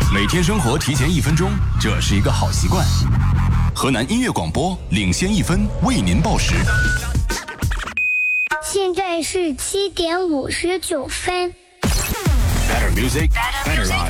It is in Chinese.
每天生活提前1分钟，这是一个好习惯。河南音乐广播领先1分，为您报时。 现在是7点59分。 Better music, better life.